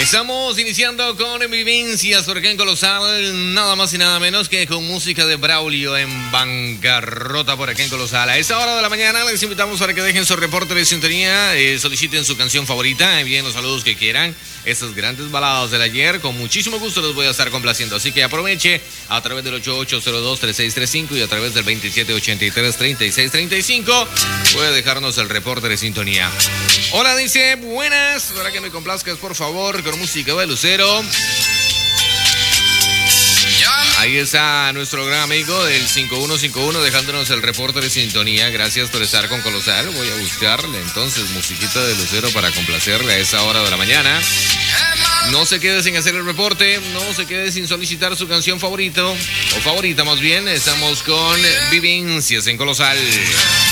Estamos iniciando con Vivencias por acá en Colosal, nada más y nada menos que con música de Braulio en bancarrota por acá en Colosal. A esta hora de la mañana les invitamos para que dejen su reporte de sintonía, soliciten su canción favorita, envíen los saludos que quieran. Estas grandes baladas del ayer, con muchísimo gusto los voy a estar complaciendo. Así que aproveche a través del 8802-3635 y a través del 2783-3635. Puede dejarnos el reporte de sintonía. Hola, dice, buenas. Para que me complazcas, por favor, con música de Lucero. Ahí está nuestro gran amigo del 5151 dejándonos el reporte de sintonía. Gracias por estar con Colosal. Voy a buscarle entonces musiquita de Lucero para complacerle a esa hora de la mañana. No se quede sin hacer el reporte, no se quede sin solicitar su canción favorita más bien. Estamos con Vivencias en Colosal.